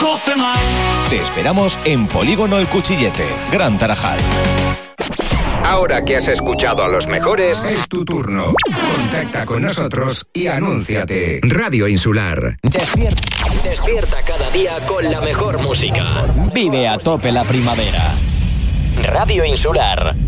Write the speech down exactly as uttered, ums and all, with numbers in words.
doce más. Te esperamos en Polígono El Cuchillete, Gran Tarajal. Ahora que has escuchado a los mejores, es tu turno. Contacta con nosotros y anúnciate. Radio Insular. Despierta, despierta cada día con la mejor música. Vive a tope la primavera. Radio Insular.